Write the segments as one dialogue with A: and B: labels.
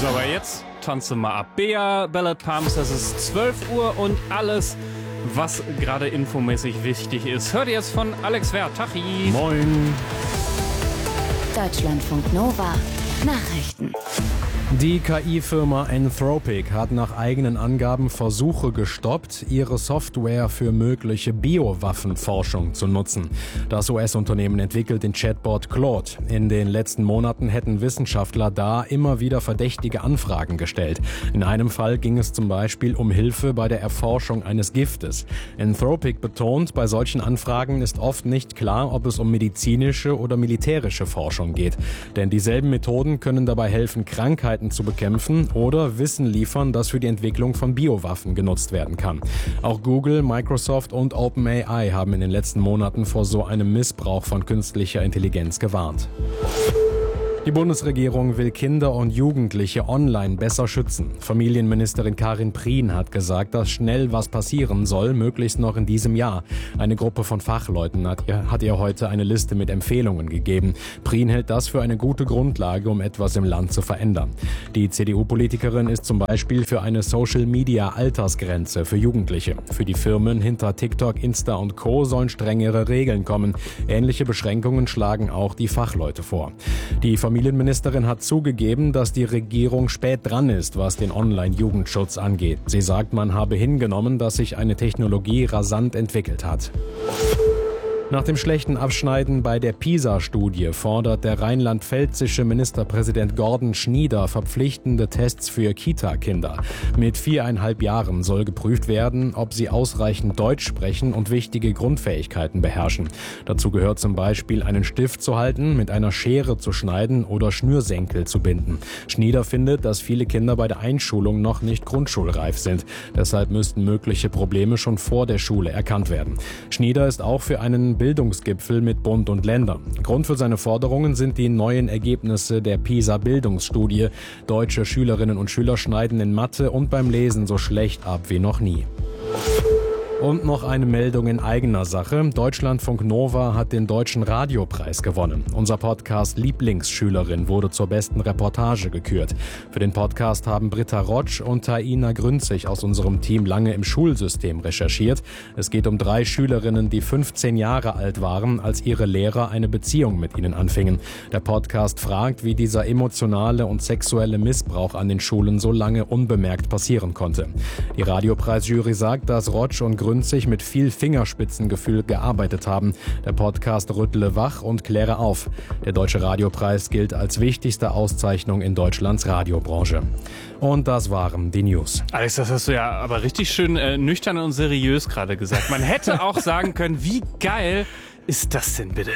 A: So, aber jetzt tanze mal ab. Bea, Ballad Pumps, es ist 12 Uhr und alles, was gerade infomäßig wichtig ist, hört ihr jetzt von Alex Werth. Tachi.
B: Moin.
C: Deutschlandfunk Nova. Nachrichten.
B: Die KI-Firma Anthropic hat nach eigenen Angaben Versuche gestoppt, ihre Software für mögliche Biowaffenforschung zu nutzen. Das US-Unternehmen entwickelt den Chatbot Claude. In den letzten Monaten hätten Wissenschaftler da immer wieder verdächtige Anfragen gestellt. In einem Fall ging es zum Beispiel um Hilfe bei der Erforschung eines Giftes. Anthropic betont, bei solchen Anfragen ist oft nicht klar, ob es um medizinische oder militärische Forschung geht. Denn dieselben Methoden können dabei helfen, Krankheiten zu bekämpfen oder Wissen liefern, das für die Entwicklung von Biowaffen genutzt werden kann. Auch Google, Microsoft und OpenAI haben in den letzten Monaten vor so einem Missbrauch von künstlicher Intelligenz gewarnt. Die Bundesregierung will Kinder und Jugendliche online besser schützen. Familienministerin Karin Prien hat gesagt, dass schnell was passieren soll, möglichst noch in diesem Jahr. Eine Gruppe von Fachleuten hat ihr heute eine Liste mit Empfehlungen gegeben. Prien hält das für eine gute Grundlage, um etwas im Land zu verändern. Die CDU-Politikerin ist zum Beispiel für eine Social-Media-Altersgrenze für Jugendliche. Für die Firmen hinter TikTok, Insta und Co. sollen strengere Regeln kommen. Ähnliche Beschränkungen schlagen auch die Fachleute vor. Die Familienministerin hat zugegeben, dass die Regierung spät dran ist, was den Online-Jugendschutz angeht. Sie sagt, man habe hingenommen, dass sich eine Technologie rasant entwickelt hat. Nach dem schlechten Abschneiden bei der PISA-Studie fordert der rheinland-pfälzische Ministerpräsident Gordon Schnieder verpflichtende Tests für Kita-Kinder. Mit 4,5 Jahren soll geprüft werden, ob sie ausreichend Deutsch sprechen und wichtige Grundfähigkeiten beherrschen. Dazu gehört zum Beispiel, einen Stift zu halten, mit einer Schere zu schneiden oder Schnürsenkel zu binden. Schnieder findet, dass viele Kinder bei der Einschulung noch nicht grundschulreif sind. Deshalb müssten mögliche Probleme schon vor der Schule erkannt werden. Schnieder ist auch für einen Bildungsgipfel mit Bund und Ländern. Grund für seine Forderungen sind die neuen Ergebnisse der PISA-Bildungsstudie. Deutsche Schülerinnen und Schüler schneiden in Mathe und beim Lesen so schlecht ab wie noch nie. Und noch eine Meldung in eigener Sache. Deutschlandfunk Nova hat den Deutschen Radiopreis gewonnen. Unser Podcast Lieblingsschülerin wurde zur besten Reportage gekürt. Für den Podcast haben Britta Rotsch und Taina Grünzig aus unserem Team lange im Schulsystem recherchiert. Es geht um 3 Schülerinnen, die 15 Jahre alt waren, als ihre Lehrer eine Beziehung mit ihnen anfingen. Der Podcast fragt, wie dieser emotionale und sexuelle Missbrauch an den Schulen so lange unbemerkt passieren konnte. Die Radiopreisjury sagt, dass Rotsch und Grünzig mit viel Fingerspitzengefühl gearbeitet haben. Der Podcast rüttle wach und kläre auf. Der Deutsche Radiopreis gilt als wichtigste Auszeichnung in Deutschlands Radiobranche. Und das waren die News.
A: Alex, das hast du ja aber richtig schön nüchtern und seriös gerade gesagt. Man hätte auch sagen können, wie geil ist das denn bitte?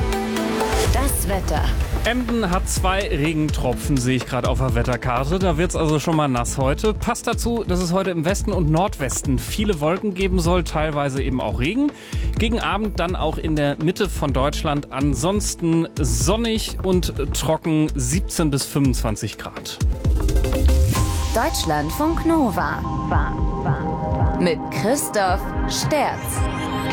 C: Das Wetter.
A: Emden hat 2 Regentropfen, sehe ich gerade auf der Wetterkarte. Da wird es also schon mal nass heute. Passt dazu, dass es heute im Westen und Nordwesten viele Wolken geben soll, teilweise eben auch Regen. Gegen Abend dann auch in der Mitte von Deutschland. Ansonsten sonnig und trocken, 17 bis 25 Grad.
C: Deutschlandfunk Nova. Mit Christoph Sterz.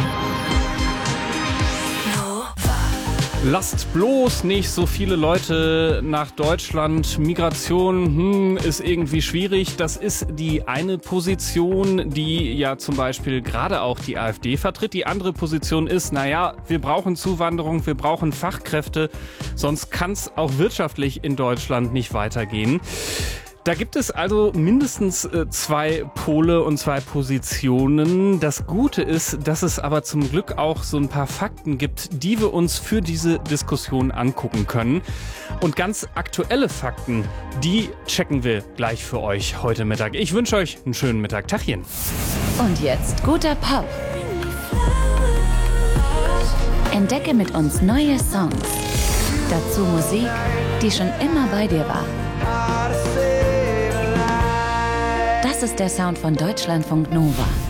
A: Lasst bloß nicht so viele Leute nach Deutschland. Migration ist irgendwie schwierig. Das ist die eine Position, die ja zum Beispiel gerade auch die AfD vertritt. Die andere Position ist, wir brauchen Zuwanderung, wir brauchen Fachkräfte. Sonst kann es auch wirtschaftlich in Deutschland nicht weitergehen. Da gibt es also mindestens 2 Pole und 2 Positionen. Das Gute ist, dass es aber zum Glück auch so ein paar Fakten gibt, die wir uns für diese Diskussion angucken können. Und ganz aktuelle Fakten, die checken wir gleich für euch heute Mittag. Ich wünsche euch einen schönen Mittag. Tachchen.
C: Und jetzt guter Pop. Entdecke mit uns neue Songs. Dazu Musik, die schon immer bei dir war. Das ist der Sound von Deutschlandfunk Nova.